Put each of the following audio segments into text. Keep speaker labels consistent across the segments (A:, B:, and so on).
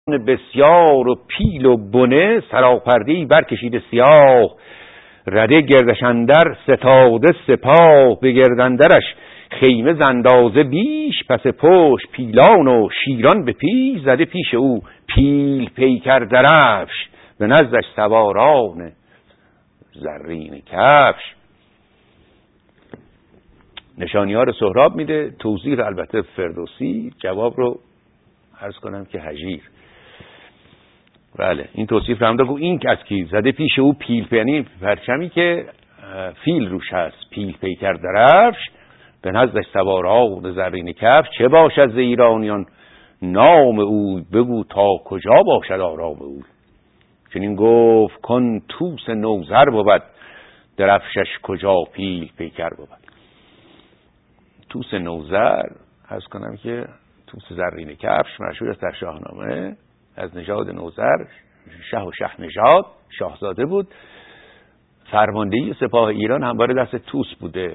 A: بسیار و پیل و بنه، سراپرده‌ای برکشیده سیاه، رده گردش اندر ستاده سپاه، به گردندرش خیمه زندازه بیش، پس پشت پیلان و شیران به پیش، زده پیش او پیل پیکر درفش، به نزدش سواران زرین کفش. نشانی ها رو سهراب میده، توضیح رو البته فردوسی، جواب رو عرض کنم که هجیر. بله این توصیف رو هم داره. این از کی زده پیش او پیل، یعنی پرچمی که فیل روش هست، پیل پیکر درفش، به نزدش سواران زرین کفش، چه باشد ز ایرانیان نام او، بگو تا کجا باشد آرام او. چنین گفت کن توس نوذر بود، درفشش کجا پیل پیکر بود. توس نوذر عرض کنم که توس زرین کفش مشهور است در شاهنامه، از نژاد نوذر، شه و شه نژاد، شاهزاده بود. فرماندهی سپاه ایران همواره دست توس بوده.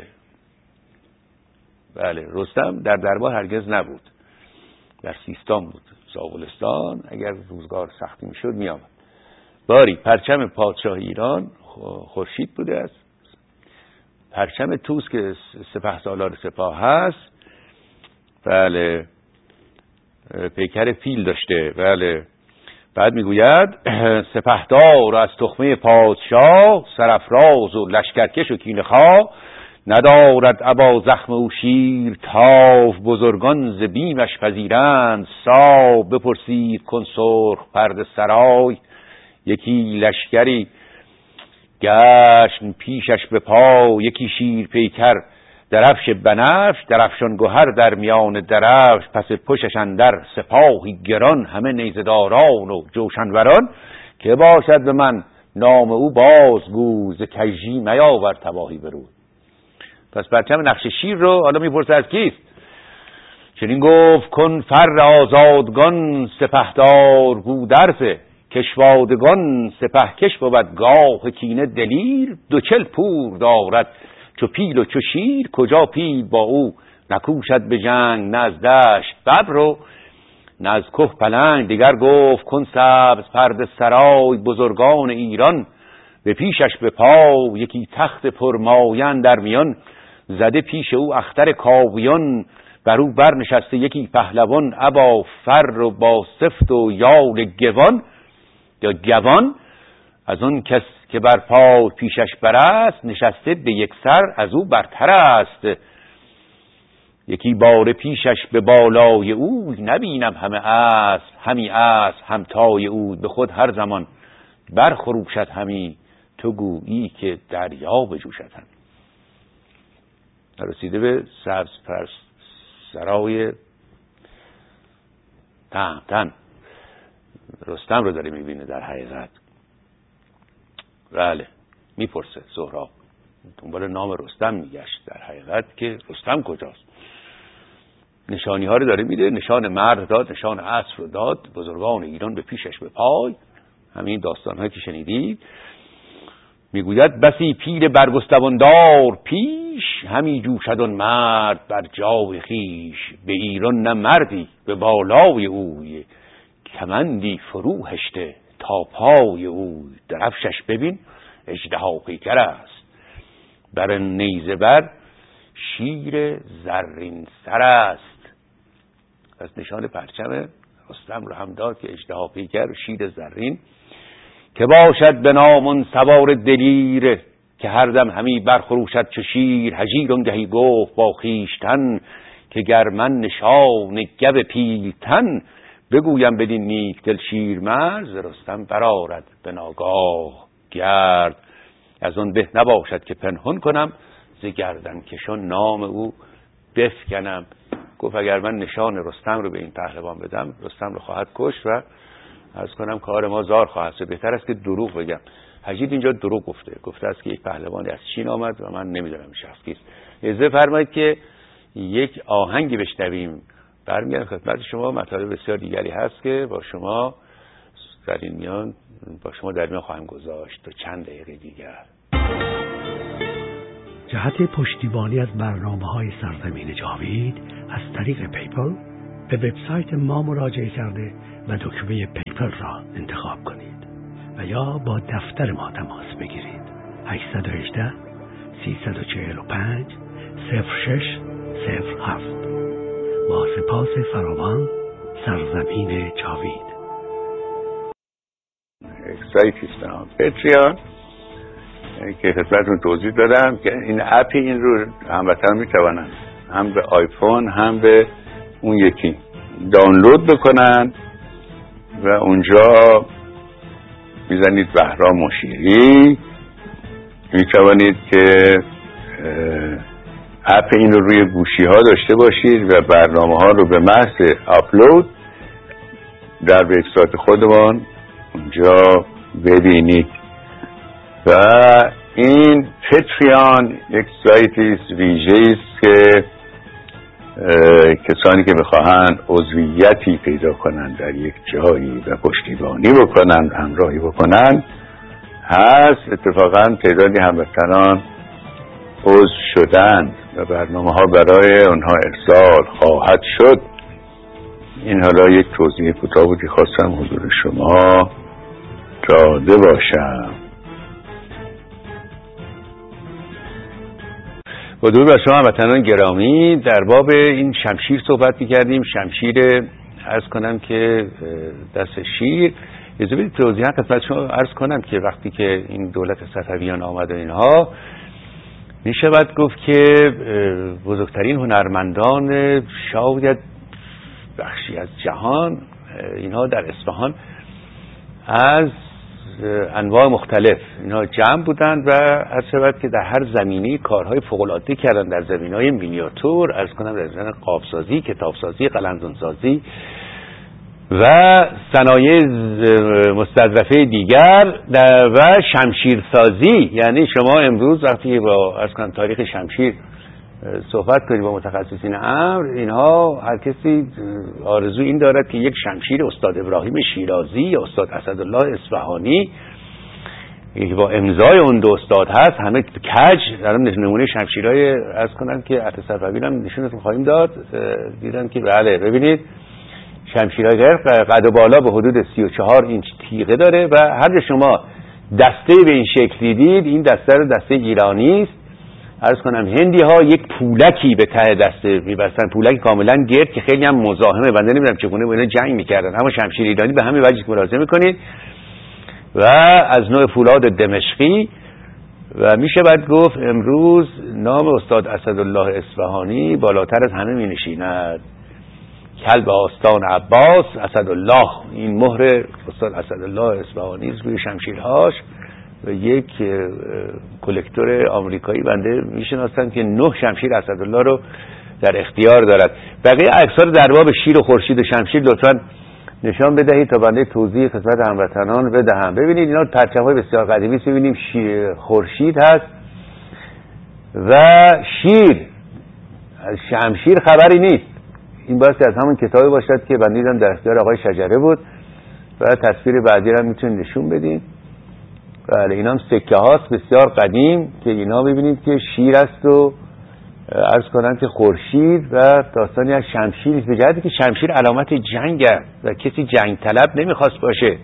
A: بله رستم در دربار هرگز نبود، در سیستان بود، زاولستان. اگر روزگار سختی میشد میآمد. باری پرچم پادشاه ایران خورشید بوده است. پرچم توس که سپهسالار سپاه هست، بله پیکر فیل داشته. بله بعد میگوید سپهدار از تخمه پادشاه، سرافراز و لشکرکش و کینه‌خواه، ندارد ابا زخم او شیر تاف، بزرگان ز بیمش پذیرند ساو. بپرسید کن سرخ پرده سرای، یکی لشکری گشن پیشش به پا، یکی شیر پیکر درفش بنفش، درفشان گوهر در میان درفش، پس پشتش اندر سپاهی گران، همه نیزداران و جوشنوران. که باشد به من نام او بازگو، ز کژی میاور تباهی برود. پس پرچم نقش شیر رو حالا میپرسه از کیست. چنین گفت کن فر آزادگان، سپهدار گودرز کشوادگان، سپهکش بود گاه کینه دلیر، دو چل پور دارد چو پیل و چو شیر، کجا پیل با او نکوشد به جنگ، نه از دشت ببر و نه از که پلنگ. دیگر گفت کن سبز پرده سرای، بزرگان ایران به پیشش به پا، یکی تخت پرمایه در میان، زده پیش او اختر کاویان، بر او برنشسته یکی پهلوان، ابا فر و با سفت و یال گوان یا گوان. از اون کس که بر پای پیشش برست، نشسته به یک سر از او برتر است. یکی باره پیشش به بالای او، نبینم همه اسب همی اسب همتای او، به خود هر زمان برخروشد همی، تو گویی که دریا بجوشد همی. رسیده به سبز پرس سرای تهمتن، رستم رو داره میبینه در حقیقت. بله میپرسه سهراب، دنبال نام رستم میگشت در حقیقت که رستم کجاست. نشانی ها رو داره میده، نشان مرد داد، نشان اسب رو داد، بزرگان ایران به پیشش به پای. همین داستان هایی که شنیدید. میگوید بسی پیل برگستواندار پیش، همی جوشد آن مرد بر جای خویش. به ایران نه مردی به بالای اوی، کمندی فرو هشته تا پای اوی. درفشش ببین اژدها پیکر است، بر نیزه بر شیر زرین سر است. از نشان پرچم رستم رو هم داد که اژدها پیکر و شیر زرین. که باشد به نامون سوار دلیر، که هر دم همی برخروشد چو شیر. هجیر آنگهی گفت با خویشتن، که گر من نشان گو پیلتن. بگویم بدین نیک دل شیرمرز، رستم برآرد به ناگاه گرد. از آن به نباشد که پنهان کنم، ز گردن کشان نام او بفکنم. گفت اگر من نشان رستم رو به این پهلوان بدم، رستم رو خواهد کشت و عرض کنم کار ما زار خواهد شد. بهتر است که دروغ بگم. هجیر اینجا دروغ گفته است که یک پهلوانی از چین آمد و من نمیدونم این شخص کیست. اجازه فرمایید که یک آهنگی بشنویم، برمیگردم خدمت شما. مطالب بسیار دیگری هست که با شما در این میان خواهم گذاشت تا چند دقیقه دیگر.
B: جهت پشتیبانی از برنامه‌های سرزمین جاوید از طریق پیپل به وبسایت ما مراجعه کرده و دکمه پیپر را انتخاب کنید و یا با دفتر ما تماس بگیرید. 818 345 0607. با سپاس فراوان، سرزمین جاوید.
A: سایتی است پتریان که خدمتتون توضیح دادم که این اپ این رو هموطنان میتوانند هم به آیفون هم به اون یکی دانلود بکنن و اونجا میزنید بهرام مشیری، میتوانید که اپ این رو روی گوشی ها داشته باشید و برنامه ها رو به محض آپلود در وبسایت خودمان اونجا ببینید. و این پتریان یک سایتی ویژه است که کسانی که بخواهند عضویتی پیدا کنند در یک جایی و پشتیبانی بکنند، همراهی بکنند هست. اتفاقا تعدادی هموطنان عضو شدند و برنامه ها برای اونها ارسال خواهد شد. این حالا یک توضیح کوتاه بود که خواستم حضور شما داده باشم. با درود بر شما هموطنان گرامی، در باب این شمشیر صحبت می‌کردیم. شمشیر عرض کنم که دست شیر. اجازه بدید توضیحاً خدمت شما عرض کنم که وقتی که این دولت صفویان آمد و اینها، میشود گفت که بزرگترین هنرمندان شاید بخشی از جهان، اینها در اصفهان از انواع مختلف اینها جمع بودند و هر شود که در هر زمینه کارهای فوق‌العاده کردند. در زمینه‌های مینیاتور عرض کنم، در زمینه قابسازی، کتابسازی، قلمدانسازی و صنایع مستظرفه دیگر و شمشیرسازی. یعنی شما امروز وقتی با عرض کنم تاریخ شمشیر صحبت کنید با متخصصین امر، اینها هر کسی آرزو این دارد که یک شمشیر استاد ابراهیم شیرازی یا استاد اسدالله اصفهانی که با امضای اون دو استاد هست، همه کج دارم نمونه شمشیرهای عرض کنم که عهد صفوی هم نشونتون خواهیم داد. دیدم که بله ببینید شمشیرهای غیر قد و بالا به حدود 34 اینچ تیغه داره و هر شما دسته به این شکل دیدید، این دسته ایرانی است. عرض کنم هندی ها یک پولکی به ته دسته می‌بستن، پولکی کاملا گرد که خیلی هم مزاحمه، بنده نمیدونم چگونه با اینا جنگ می‌کردن. اما شمشیر ایرانی به همین وجه که ملاحظه می‌کنید و از نوع فولاد دمشقی و میشه بعد گفت امروز نام استاد اسدالله اصفهانی بالاتر از همه می‌نشیند. کلب آستان عباس اسدالله، این مهر استاد اسدالله اصفهانی است روی شمشیرهاش. و یک کلکتور آمریکایی بنده میشناسم که 9 شمشیر اسدالله رو در اختیار دارد. بقیه عکس‌ها رو در باب شیر و خورشید و شمشیر لطفاً نشان بدهید تا بنده توضیح خدمت هموطنان بدهم. ببینید اینا پرچم‌های بسیار قدیمی است. ببینیم خورشید هست و شیر. از شمشیر خبری نیست. این باید از همون کتابی باشد که بنده دیدم در اختیار آقای شجره بود و تصویر بعدی رو میتونید نشون بدین. بله این هم سکه هاست بسیار قدیم که اینا ببینید که شیر است و عرض کنم که خورشید و داستانی از شمشیر است، به جهتی که شمشیر علامت جنگ است و کسی جنگ طلب نمیخواست باشه.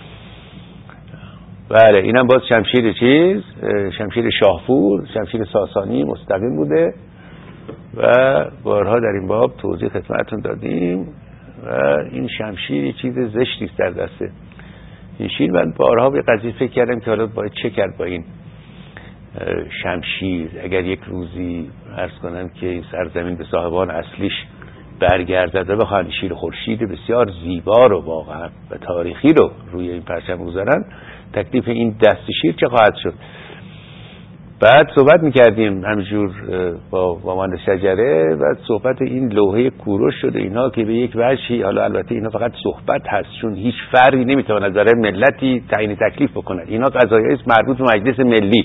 A: بله این هم باز شمشیر شمشیر شاهپور، شمشیر ساسانی مستقیم بوده و بارها در این باب توضیح خدمتتون دادیم. و این شمشیر چیز زشتی است در دسته این شیر. من بارها به قضیه فکر کردم که حالا باید چه کرد با این شمشیر اگر یک روزی عرض کنم که این سرزمین به صاحبان اصلیش برگردد و بخوان شیر خورشید بسیار زیبا رو واقعا و تاریخی رو روی این پرچم بگذارن، تکلیف این دست شیر چه خواهد شد. بعد صحبت میکردیم همینجور با مهندس شجره و صحبت این لوحه کوروش شده اینا که به یک وجهی، حالا البته اینا فقط صحبت هست چون هیچ فردی نمیتواند برای ملتی تعیین تکلیف بکند، اینا قضایایی است مربوط به مجلس ملی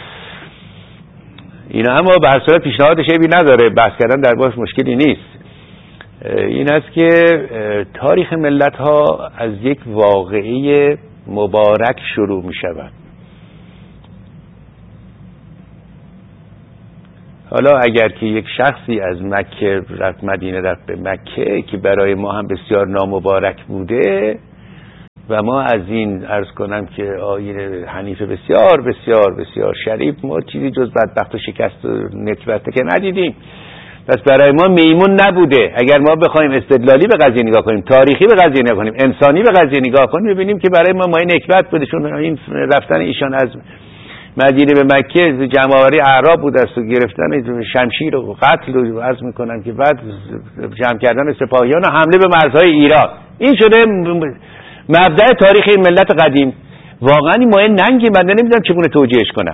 A: اینا، اما به هر صورت پیشنهاد شیبی نداره، بحث کردن در باش مشکلی نیست. این است که تاریخ ملت ها از یک واقعه مبارک شروع می شود. حالا اگر که یک شخصی از مکه رفت مدینه رفت به مکه که برای ما هم بسیار نامبارک بوده و ما از این عرض کنم که آیین حنیفه بسیار بسیار بسیار شریف ما چیزی جز بدبخت و شکست و نکبت که ندیدیم، پس برای ما میمون نبوده. اگر ما بخوایم استدلالی به قضیه نگاه کنیم، تاریخی به قضیه نگاه کنیم، انسانی به قضیه نگاه کنیم، ببینیم که برای ما نکبت بوده، چون این رفتن ایشان از مدینه به مکه جمع‌آوری اعراب بود است و گرفتن شمشیر و قتل و عرض میکنم که بعد جمع کردن سپاهیان و حمله به مرزهای ایران، این شده مبدأ تاریخ این ملت قدیم. واقعا این مایه ننگی من نمیدونم چگونه توجیهش کنم.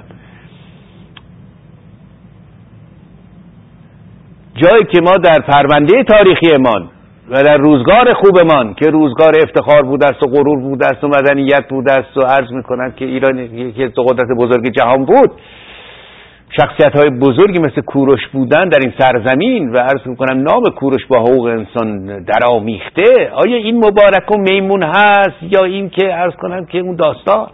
A: جایی که ما در پرونده تاریخیمان و در روزگار خوبمان که روزگار افتخار بوده است و غرور بوده است و مدنیت بوده است و عرض میکنم که ایران یکی از قدرت بزرگ جهان بود، شخصیت‌های بزرگی مثل کوروش بودن در این سرزمین و عرض میکنم نام کوروش با حقوق انسان درآمیخته، آیا این مبارک و میمون هست یا این که عرض کنم که اون داستان؟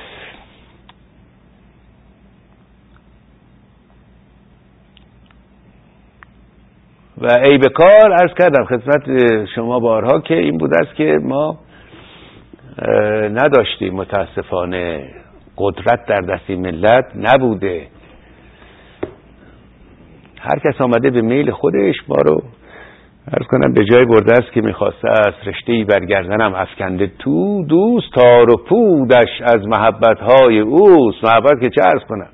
A: و ای به کار عرض کردم خدمت شما بارها که این بود است که ما نداشتیم، متاسفانه قدرت در دست ملت نبوده. هر کس آمده به میل خودش ما رو عرض کنم به جای برده است که میخواسته از رشته‌ای برگردنم افکنده تو، دوست تار و پودش از محبت‌های اوست. محبت که چه عرض کنم،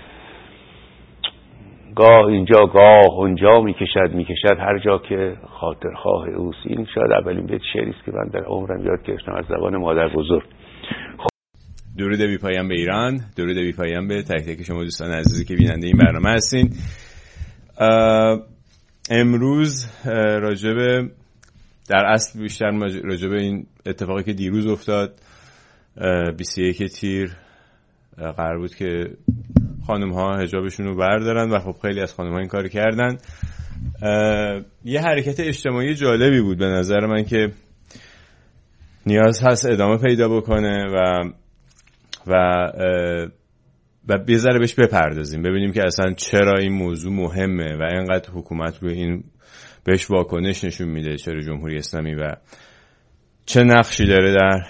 A: گاه اینجا گاه اونجا میکشد هر جا که خاطرخواه اوست. این شاید اولین بیت شعری است که من در عمرم یاد گرفتم از زبان مادر بزرگ.
C: درود بی پایان به ایران، درود بی پایان به تک تک شما دوستان عزیزی که بیننده این برنامه هستین. امروز راجب در اصل بیشتر راجب این اتفاقی که دیروز افتاد 21 تیر قرار بود که خانم ها حجابشون رو بردارن و خب خیلی از خانم ها این کار کردن. یه حرکت اجتماعی جالبی بود به نظر من که نیاز هست ادامه پیدا بکنه و بیزاره بهش بپردازیم، ببینیم که اصلا چرا این موضوع مهمه و اینقدر حکومت رو این بهش واکنش نشون میده، چرا جمهوری اسلامی و چه نقشی داره در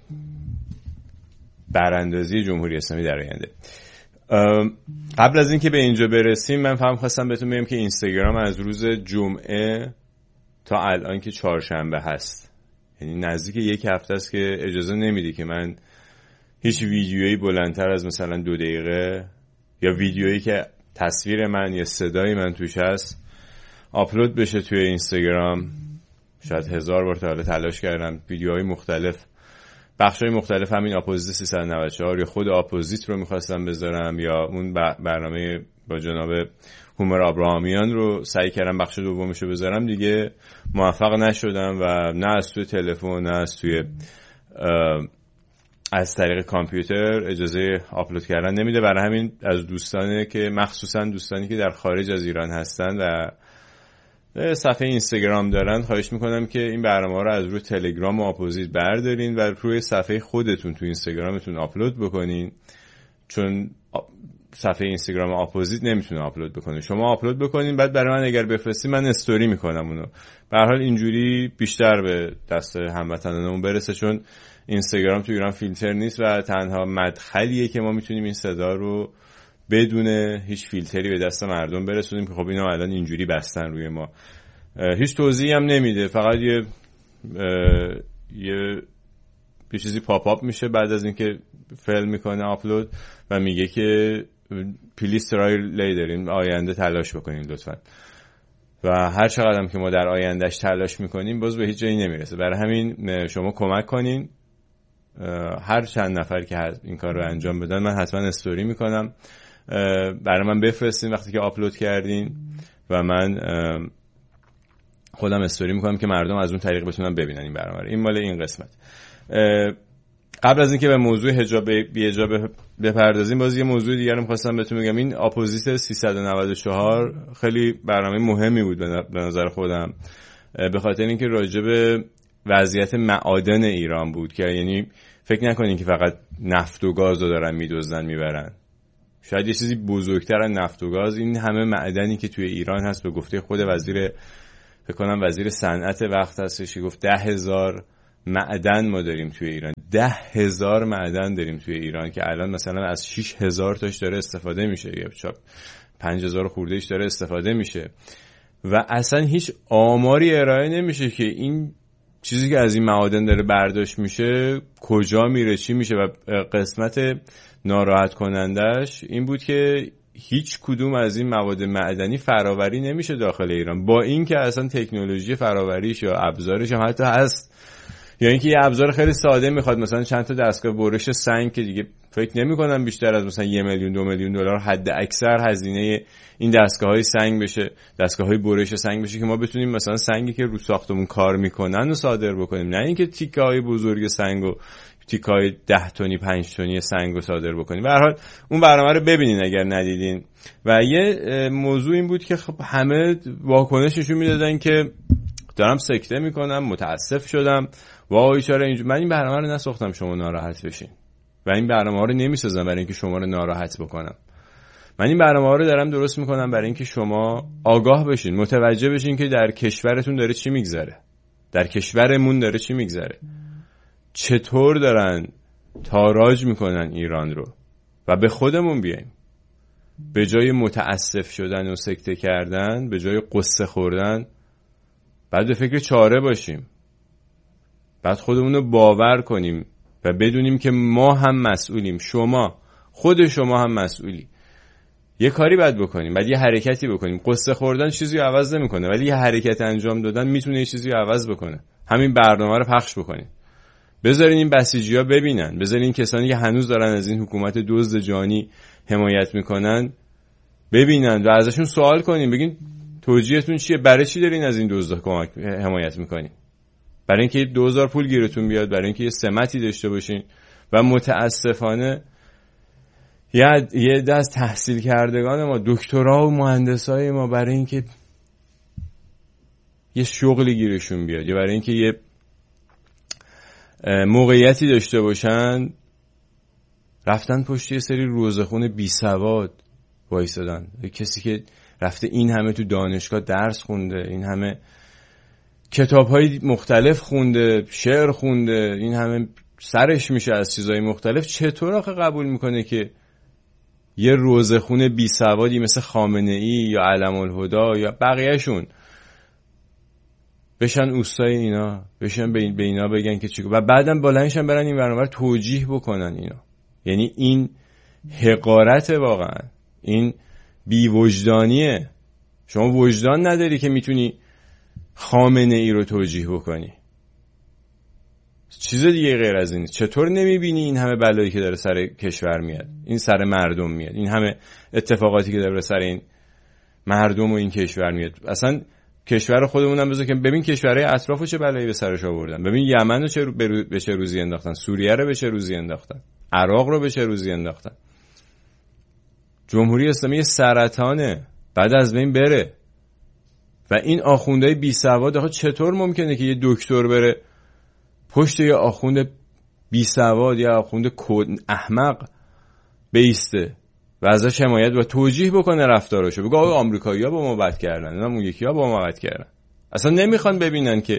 C: براندازی جمهوری اسلامی در آینده. قبل از اینکه به اینجا برسیم من فهم خواستم بهتون بگم که اینستاگرام از روز جمعه تا الان که چهارشنبه هست، یعنی نزدیک یک هفته است که اجازه نمیده که من هیچ ویدیویی بلندتر از مثلا 2 دقیقه یا ویدیویی که تصویر من یا صدای من توش هست آپلود بشه توی اینستاگرام. شاید 1000 بار تا حالا تلاش کردم، ویدیوهای مختلف، بخشای مختلف، همین اپوزیت 394 یا خود اپوزیت رو میخواستم بذارم یا اون برنامه با جناب هومر آبراهامیان رو سعی کردم بخش دومش رو بذارم، دیگه موفق نشدم و نه از توی تلفن نه از توی از طریق کامپیوتر اجازه آپلود کردن نمیده. برای همین از دوستانی که مخصوصا دوستانی که در خارج از ایران هستن و صفحه اینستاگرام دارن خواهش میکنم که این برنامه رو از روی تلگرام و اپوزیت بردارین و روی صفحه خودتون تو اینستاگرامتون آپلود بکنین، چون صفحه اینستاگرام اپوزیت نمیتونه آپلود بکنه. شما آپلود بکنین، بعد برای من اگر بفرستین من استوری میکنم اونو. به هر حال اینجوری بیشتر به دست هموطنانمون برسه، چون اینستاگرام تو ایران فیلتر نیست و تنها مدخلیه که ما میتونیم این صدا رو بدون هیچ فیلتری به دست مردم برسونیم که خب اینا الان اینجوری بستن روی ما. هیچ توضیحی هم نمیده، فقط یه چیزی پاپ آپ میشه بعد از اینکه فیل میکنه آپلود و میگه که پلیز ترای لیدرین، آینده تلاش بکنیم لطفا. و هر چقدر هم که ما در آیندهش تلاش میکنیم باز به هیچ جایی نمیرسه. برای همین شما کمک کنین، هر چند نفر که این کار رو انجام بدن من حتما استوری میکنم، برای من بفرستین وقتی که آپلود کردین و من خودم استوری میکنم که مردم از اون طریق بتونن ببینن این برنامه. این مال این قسمت. قبل از اینکه به موضوع حجاب بی حجاب بپردازیم، باز یه موضوع دیگه رو می‌خواستم بهتون بگم. این اپوزیت 394 خیلی برنامه مهمی بود به نظر خودم، به خاطر اینکه راجع به وضعیت معادن ایران بود که یعنی فکر نکنین که فقط نفت و گاز رو دارن میدزدن میبرن. شاید یه چیزی بزرگتر از نفت و گاز، این همه معدنی که توی ایران هست. به گفته خود فکر کنم وزیر صنعت وقت هستش، گفت 10,000 معدن ما داریم توی ایران. 10,000 معدن داریم توی ایران که الان مثلا از 6,000 تاش داره استفاده میشه، یا 5,000 خوردهش داره استفاده میشه و اصلا هیچ آماری ارائه نمیشه که این چیزی که از این معادن داره برداشت میشه کجا میره، چی میشه. و قسمت ناراحت کنندش این بود که هیچ کدوم از این مواد معدنی فراوری نمیشه داخل ایران، با این که اصلا تکنولوژی فراوریش یا ابزارش هم حتی هست. یا اینکه یه ابزار خیلی ساده میخواد، مثلا چند تا دستگاه برش سنگ که دیگه فکر نمی‌کنم بیشتر از مثلا 1 میلیون 2 میلیون دلار حد اکثر هزینه این دستگاه‌های سنگ بشه، دستگاه‌های برش سنگ بشه که ما بتونیم مثلا سنگی که رو ساختمون کار میکنن رو صادر بکنیم، نه اینکه تیکه‌های بزرگ سنگو، تیکه‌های 10 تنی 5 تنی سنگو صادر بکنیم. به هر حال اون برنامه رو ببینین اگر ندیدین. و یه موضوع این بود که خب همه واکنششون میدادن که دارم سکته میکنم، متاسف شدم، وای چرا اینجوری. من این برنامه رو نساختم شما ناراحت بشین و این برنامه ها رو نمیسازم برای اینکه شما رو ناراحت بکنم. من این برنامه ها رو دارم درست میکنم برای اینکه شما آگاه بشین، متوجه بشین که در کشورتون داره چی میگذره، در کشورمون داره چی میگذره، چطور دارن تاراج میکنن ایران رو. و به خودمون بیایم، به جای متاسف شدن و سکته کردن، به جای قصه خوردن، بعد به فکر چاره باشیم، بعد خودمون رو باور کنیم و بدونیم که ما هم مسئولیم، خود شما هم مسئولی. یه کاری باید بکنیم، بعد یه حرکتی بکنیم. قصه خوردن چیزی رو عوض نمیکنه، ولی یه حرکت انجام دادن میتونه یه چیزی رو عوض بکنه. همین برنامه رو پخش بکنیم، بذارین این بسیجی‌ها ببینن، بذارین کسانی که هنوز دارن از این حکومت دزد جانی حمایت میکنن ببینن و ازشون سوال کنیم، بگین توجیهتون چیه، برای چی دارین از این دزدا حمایت میکنین؟ برای اینکه 2000 پول گیرتون بیاد، برای اینکه یه سمتی داشته باشین. و متاسفانه یه دست تحصیل کردگان ما، دکترا و مهندسای ما، برای اینکه یه شغلی گیرشون بیاد یا برای اینکه یه موقعیتی داشته باشن، رفتن پشت یه سری روزخون بی سواد وایسادن. کسی که رفته این همه تو دانشگاه درس خونده، این همه کتاب‌های مختلف خونده، شعر خونده، این همه سرش میشه از چیزهای مختلف، چطور آخه قبول میکنه که یه روزخون بی سوادی مثل خامنه‌ای یا علم‌الهدی یا بقیه‌شون بشن اوستای اینا، بشن به اینا بگن که چیکار، و بعدم بلندشن برن این برنامه رو توجیه بکنن اینا. یعنی این حقارت، واقعا این بی‌وجدانیه. شما وجدان نداری که میتونی خامنه‌ای رو توجیه بکنی. چیز دیگه غیر از این. چطور نمیبینی این همه بلایی که داره سر کشور میاد، این سر مردم میاد، این همه اتفاقاتی که داره سر این مردم و این کشور میاد؟ اصلا کشور خودمون هم بذار که ببین کشورهای اطرافو چه بلایی به سرش آوردن. ببین یمن رو به چه روزی انداختن، سوریه رو به چه روزی انداختن، عراق رو به چه روزی انداختن. جمهوری اسلامی سرطانه، بعد از بین بره. و این آخوندهای بی سواد، آخه چطور ممکنه که یه دکتر بره پشت یه آخوند بی سواد یا آخوند احمق بیسته و ازش حمایت و توجیه بکنه رفتاراشو، بگه آقا آمریکایی‌ها با ما بد کردن، اون یکی‌ها با ما بد کردن. اصلا نمیخوان ببینن که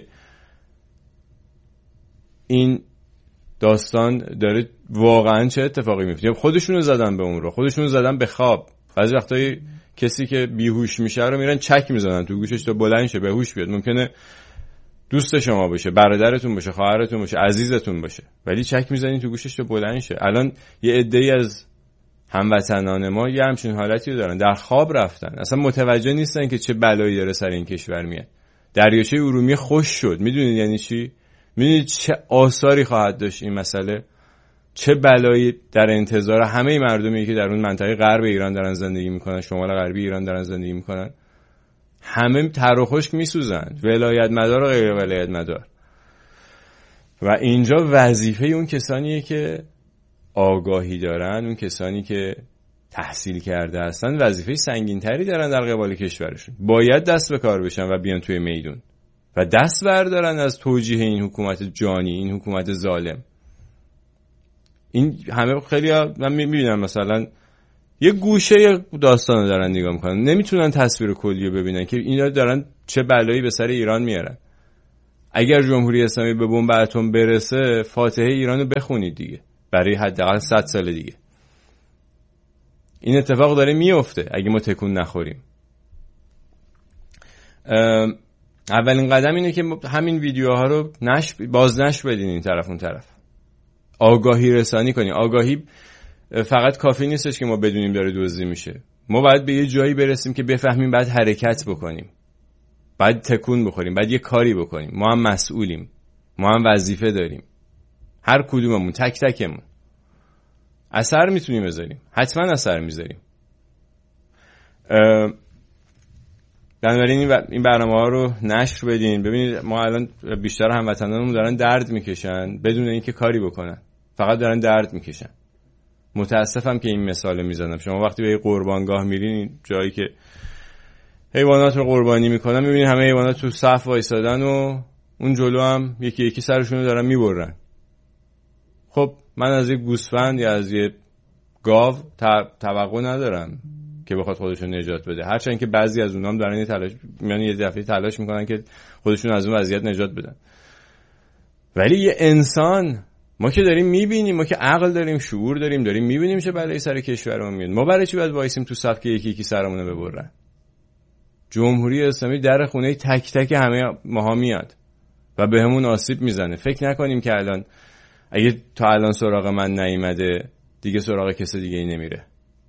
C: این داستان داره واقعا چه اتفاقی میفته. خودشونو زدن به اون رو، خودشونو زدن به خواب. بعضی وقتایی کسی که بیهوش میشه رو میرن چک میزنن تو گوشش تا بلند شه، بهوش بیاد. ممکنه دوست شما باشه، برادرتون باشه، خواهرتون باشه، عزیزتون باشه، ولی چک میزنین تو گوشش تا بلند شه. الان یه عده‌ای از هموطنان ما یه همچین حالتی رو دارن، در خواب رفتن، اصلا متوجه نیستن که چه بلایی داره سر این کشور میاد. دریاچه ارومیه خوش شد، میدونید یعنی چی؟ میدونید چه آثاری خواهد داشت این مسئله؟ چه بلایی در انتظار همه مردمی که در اون منطقه غرب ایران دارن زندگی میکنن، شمال غربی ایران دارن زندگی میکنن، همه تر و خشک میسوزن، ولایت مدار و غیر ولایت مدار. و اینجا وظیفه اون کسانیه که آگاهی دارن، اون کسانی که تحصیل کرده هستن، وظیفه سنگین‌تری دارن در قبال کشورشون. باید دست به کار بشن و بیان توی میدون و دست بردارن از توجیه این حکومت جانی، این حکومت ظالم. این همه خیلی من میبینم مثلا یه گوشه داستان رو دارن نگاه میکنن، نمیتونن تصویر کلی رو ببینن که اینا دارن چه بلایی به سر ایران میارن. اگر جمهوری اسلامی به بمب اتم برسه، فاتحه ایران رو بخونید دیگه برای حداقل 100 سال دیگه. این اتفاق داره میفته اگه ما تکون نخوریم. اولین قدم اینه که همین ویدیوها رو بازنشر بدین این طرف اون طرف، آگاهی رسانی کنیم. آگاهی فقط کافی نیستش که ما بدونیم داره دزدی میشه، ما باید به یه جایی برسیم که بفهمیم باید حرکت بکنیم، باید تکون بخوریم، باید یه کاری بکنیم. ما هم مسئولیم، ما هم وظیفه داریم، هر کدوممون تک تکمون اثر میتونیم بذاریم، حتما اثر میذاریم. بنابراین این برنامه‌ها رو نشر بدین. ببینید ما الان بیشتر هموطنانمون دارن درد میکشن بدون اینکه کاری بکنن، فقط دارن درد میکشن. متاسفم که این مثال میزنم. شما وقتی به قربانگاه میرین، جایی که حیوانات رو قربانی میکنن، میبینید همه حیوانات تو صف وایسادن و اون جلو هم یکی یکی سرشون رو دارن میبرن. خب من از یک گوسفند یا از یک گاو توقع ندارم که بخواد خودشون نجات بده، هرچند که بعضی از اونها هم دارن یه دفعه تلاش میکنن که خودشون از اون وضعیت نجات بدن. ولی یه انسان، ما که داریم میبینیم، ما که عقل داریم، شعور داریم میبینیم چه بلایی سر کشورمون میاد، ما برای چی باید وایسیم تو صف که یکی یکی سرمون رو ببرن؟ جمهوری اسلامی در خونه تک تک همه ماها میاد و بهمون آسیب میزنه. فکر نکنیم که الان اگه تا الان سراغ من نیامده دیگه سراغ کسی دیگه ای نمیره.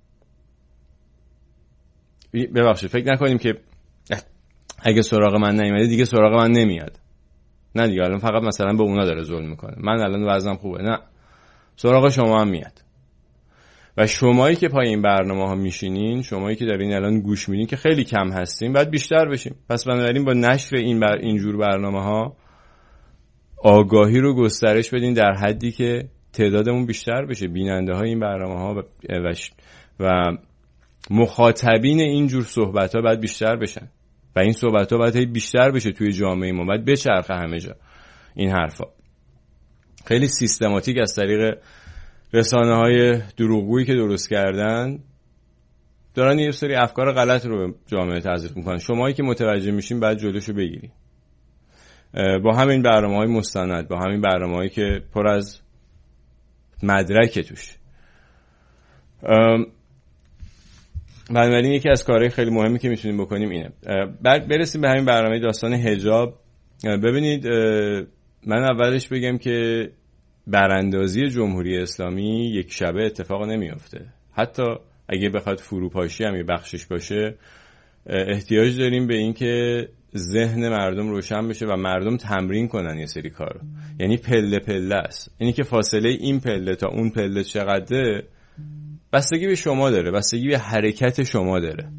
C: ببخشید، فکر نکنیم که اگه سراغ من نیامده دیگه سراغ من نمیاد. نه دیگه الان فقط مثلا به اونا داره ظلم میکنه، من الان وضعم خوبه. نه، سراغ شما هم میاد. و شمایی که پای این برنامه ها میشینین، شمایی که دارین الان گوش میدین که خیلی کم هستین، باید بیشتر بشیم. پس بنابراین با نشر اینجور برنامه ها آگاهی رو گسترش بدین در حدی که تعدادمون بیشتر بشه، بیننده های این برنامه ها و مخاطبین اینجور صحبت ها باید بیشتر بشن و این صحبت ها باید بیشتر بشه توی جامعه ما، باید بچرخه همه جا. این حرفا خیلی سیستماتیک از طریق رسانه های دروغگویی که درست کردن دارن یه سری افکار غلط رو به جامعه تزریق میکنن. شمایی که متوجه میشین باید جلوشو بگیری با همین برنامه‌های مستند، با همین برنامه‌هایی که پر از مدرک توش. بنابراین یکی از کارهای خیلی مهمی که میتونیم بکنیم اینه. بعد برسیم به همین برنامه داستان حجاب. ببینید، من اولش بگم که براندازی جمهوری اسلامی یک شبه اتفاق نمیافته. حتی اگه بخواد فروپاشی هم یه بخشش باشه، احتیاج داریم به این که ذهن مردم روشن بشه و مردم تمرین کنن یه سری کارو. یعنی پله پله است. یعنی که فاصله این پله تا اون پله چقدره بستگی به شما داره، بستگی به حرکت شما داره.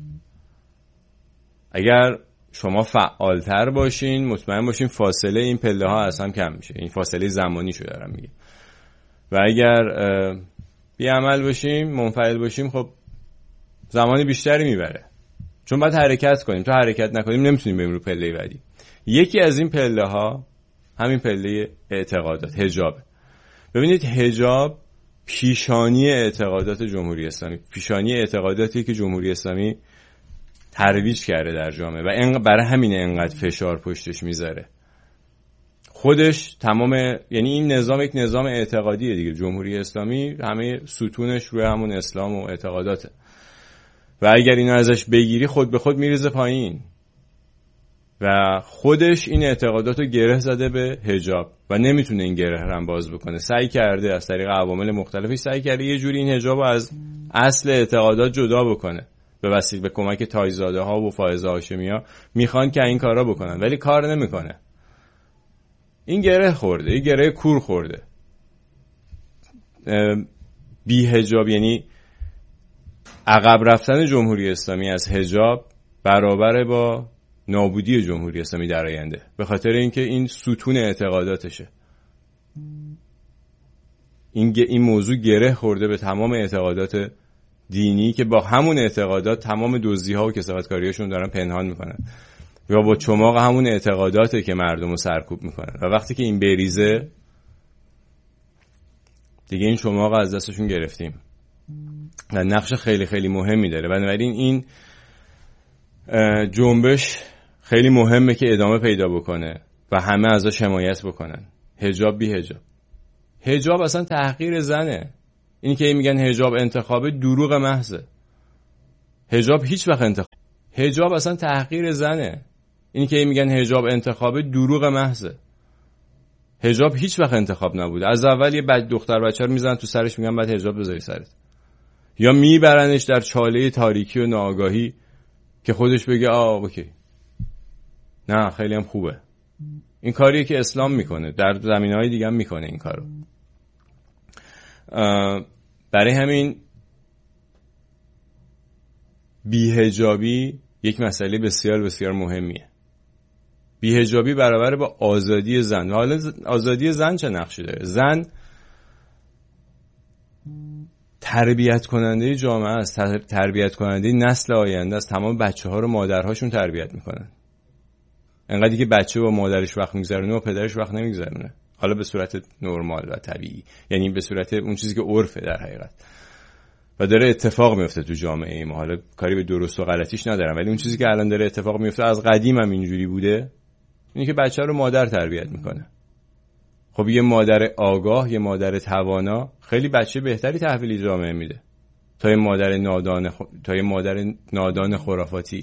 C: اگر شما فعالتر باشین، مطمئن باشین فاصله این پله ها از هم کم میشه. این فاصله زمانی شو دارم میگه. و اگر بی‌عمل باشیم، منفعل باشیم، خب زمانی بیشتری میبره، چون باید حرکت کنیم. تا حرکت نکنیم نمیتونیم بریم رو پله بعدی. یکی از این پله ها همین پله اعتقادات، حجاب. ببینید، حجاب پیشانی اعتقادات جمهوری اسلامی، پیشانی اعتقاداتی که جمهوری اسلامی ترویج کرده در جامعه و برای همین انقدر فشار پشتش میذاره. خودش تمام، یعنی این نظام یک نظام اعتقادیه دیگه. جمهوری اسلامی همه ستونش روی همون اسلام و اعتقاداته و اگر اینو ازش بگیری خود به خود میریزه پایین. و خودش این اعتقاداتو گره زده به حجاب و نمیتونه این گره رو باز بکنه. سعی کرده از طریق عوامل مختلفی، سعی کرده یه جوری این حجابو از اصل اعتقادات جدا بکنه. به کمک تایزاده ها و فائزه هاشمی‌ها میخوان که این کارا بکنن، ولی کار نمیکنه. این گره خورده، این گره کور خورده. بی حجاب، یعنی عقب رفتن جمهوری اسلامی از حجاب برابر با نابودی جمهوری اسلامی در آینده، به خاطر اینکه این ستون اعتقاداتشه. این موضوع گره خورده به تمام اعتقادات دینی که با همون اعتقادات تمام دزدی‌ها و کثافتکاری‌هاشون دارن پنهان میکنن یا با چماق همون اعتقاداته که مردم رو سرکوب میکنن. و وقتی که این بریزه دیگه این چماق از دستشون گرفتیم. و نقش خیلی خیلی مهمی داره. بنابراین این جنبش خیلی مهمه که ادامه پیدا بکنه و همه ازش حمایت بکنن. حجاب بی حجاب. حجاب اصلا تحقیر زنه. این که میگن حجاب انتخابه دروغ محضه. حجاب هیچ وقت حجاب اصلا تحقیر زنه. این که میگن حجاب انتخابه دروغ محضه. حجاب هیچ وقت انتخاب نبوده. از اول یه دختر بچه رو میزنن تو سرش، میگن بعد حجاب بذاری سرت، یا میبرنش در چاله تاریکی و ناآگاهی که خودش بگه اوکی، نه خیلی هم خوبه. این کاریه که اسلام میکنه، در زمینه‌های دیگه هم میکنه این کارو. برای همین بی‌حجابی یک مسئله بسیار بسیار مهمیه. بی‌حجابی برابر با آزادی زن. حالا آزادی زن چه نقشی داره؟ زن تربیت کننده جامعه است، تربیت کننده نسل آینده است. تمام بچه‌ها رو مادرهاشون تربیت میکنن. انقدری که بچه با مادرش وقت میگذرونه و پدرش وقت نمیگذرونه، حالا به صورت نرمال و طبیعی، یعنی به صورت اون چیزی که عرفه در حقیقت و داره اتفاق میفته تو جامعه ما. حالا کاری به درست و غلطیش ندارم، ولی اون چیزی که الان داره اتفاق میفته از قدیم هم اینجوری بوده، اینی که بچه رو مادر تربیت میکنه. خب یه مادر آگاه، یه مادر توانا خیلی بچه بهتری تحویل جامعه میده تا یه مادر نادان خرافاتی.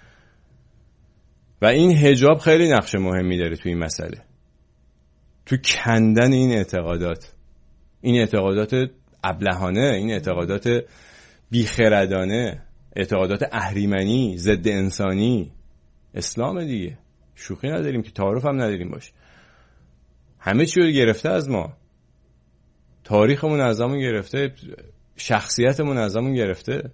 C: و این حجاب خیلی نقش مهمی داره تو این مسئله، تو کندن این اعتقادات ابلهانه، این اعتقادات بیخردانه، اعتقادات اهریمنی، ضد انسانی. اسلام دیگه، شوخی نداریم که، تعارف هم نداریم باش. همه چی رو گرفته از ما، تاریخمون ازمون گرفته، شخصیتمون ازمون گرفته.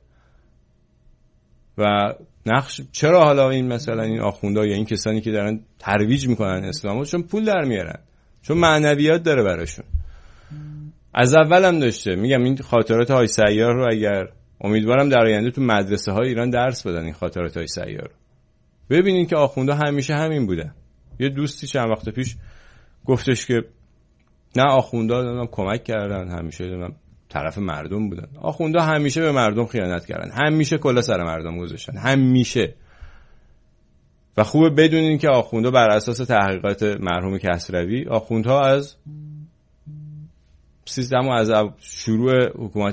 C: و نقش چرا حالا این مثلا این آخوندا یا این کسانی که دارن ترویج میکنن اسلامو، چون پول در میارن، چون معنویات داره براشون. از اول هم داشته. میگم این خاطرات های سیار رو اگر امیدوارم در آینده تو مدرسه های ایران درس بدن، این خاطرات های سیار رو ببینین که آخوندا همیشه همین بودن. یه دوستی چند وقت پیش گفتش که نه آخوندا کمک کردن، همیشه طرف مردم بودن. آخوندا همیشه به مردم خیانت کردن، همیشه کلا سر مردم گذاشتن، همیشه. و خوبه بدونین که آخوندا بر اساس تحقیقات مرحوم کسروی، آخوندها از سیستم و از شروع حکومت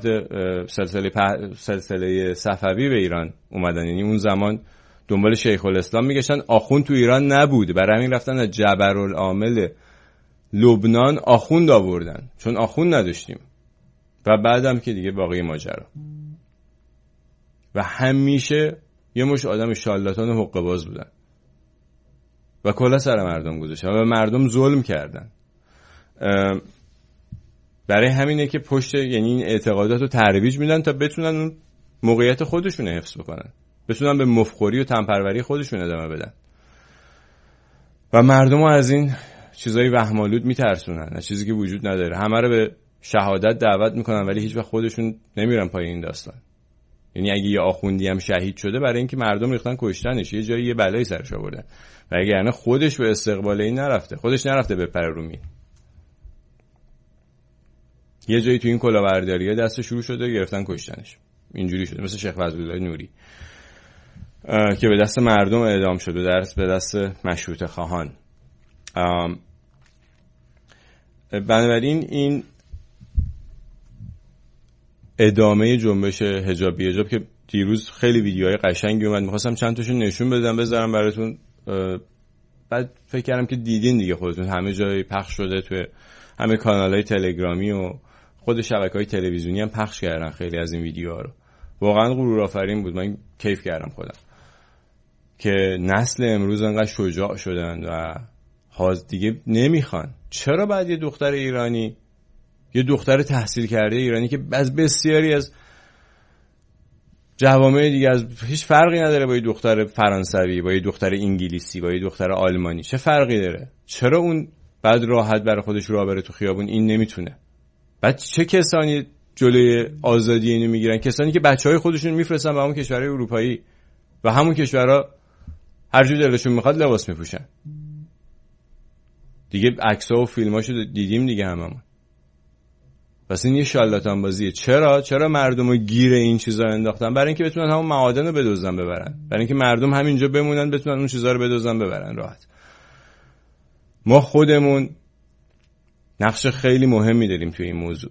C: سلسله صفوی به ایران اومدن. یعنی اون زمان دنبال شیخ الاسلام میگشتن، آخوند تو ایران نبود، برای همین رفتن از جبرالعامل لبنان آخوند آوردن، چون آخوند نداشتیم. و بعدم که دیگه باقی ماجرا. و همیشه یه مش آدم شالاتان و حقه باز بودن و کلا سر مردم گذاشتن و به مردم ظلم کردن. برای همینه که پشت، یعنی این اعتقادات رو ترویج میدن تا بتونن اون موقعیت خودشون حفظ بکنن، بتونن به مفخوری و تنپروری خودشون ادامه بدن و مردم رو از این چیزای وهم‌آلود میترسونن، از چیزی که وجود نداره. همه رو به شهادت دعوت میکنن ولی هیچ وقت خودشون نمیرن پای این داستان. یعنی اگه یه آخوندی هم شهید شده برای اینکه مردم ریختن کشتنش، یه جایی یه بلایی سرش آوردن، و اگه نه خودش به استقبال این نرفته، خودش نرفته بپره رو میل. یه جایی تو این کلاهبرداریه دست شروع شده، گرفتن کشتنش. اینجوری شده، مثل شیخ فضلالله نوری که به دست مردم اعدام شد، به دست مشروطه خواهان. بنابراین این ادامه جنبش حجاب که دیروز خیلی ویدیوهای قشنگی اومد، می‌خواستم چند تاشون نشون بدم بذارم براتون. بعد فکر کردم که دیدین دیگه خودتون، همه جای پخش شده، توی همه کانال‌های تلگرامی و خود شبکه‌های تلویزیونی هم پخش کردن خیلی از این ویدیوها رو. واقعا غرورآفرین بود، من کیف کردم خودم که نسل امروز انقدر شجاع شدن و دیگه نمیخوان. چرا بعد یه دختر ایرانی، یه دختر تحصیل کرده ایرانی که از بسیاری از جوامع دیگه از هیچ فرقی نداره با یه دختر فرانسوی، با یه دختر انگلیسی، با یه دختر آلمانی، چه فرقی داره؟ چرا اون بعد راحت برای خودش راه بره تو خیابون، این نمیتونه؟ بعد چه کسانی جلوی آزادی اینو میگیرن؟ کسانی که بچهای خودشون میفرستن به همون کشورهای اروپایی و همون کشورها هر جور دلشون میخواد لباس میپوشن. دیگه عکس‌ها و فیلماشو دیدیم دیگه هممون. پس این یه شالاتان بازیه. چرا مردم رو گیر این چیزا انداختن؟ برای اینکه بتونن همون معادن رو بدزدن ببرن، برای اینکه مردم همینجا بمونن بتونن اون چیزا رو بدزدن ببرن راحت. ما خودمون نقش خیلی مهمی داریم توی این موضوع.